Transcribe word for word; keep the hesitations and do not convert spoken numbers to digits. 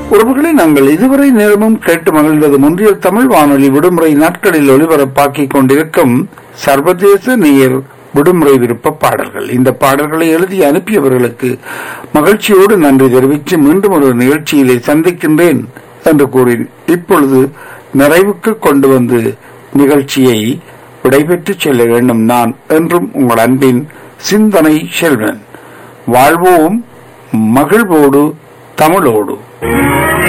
உறவுகளை நாங்கள் இதுவரை நேரமும் கேட்டு மகிழ்ந்தது முன்றியல் தமிழ் வானொலி விடுமுறை நாட்களில் ஒலிபரப்பாக்கிக் கொண்டிருக்கும் சர்வதேச நேயர் விடுமுறை விருப்ப பாடல்கள். இந்த பாடல்களை எழுதி அனுப்பியவர்களுக்கு மகிழ்ச்சியோடு நன்றி தெரிவித்து மீண்டும் ஒரு நிகழ்ச்சியிலே சந்திக்கின்றேன் என்று கூறி இப்பொழுது நிறைவுக்கு கொண்டு வந்து நிகழ்ச்சியை விடைபெற்று செல்ல வேண்டும். நான் என்றும் உங்கள் அன்பின் சிந்தனை செல்வன். வாழ்வோம் மகிழ்வோடு தமிழோடு.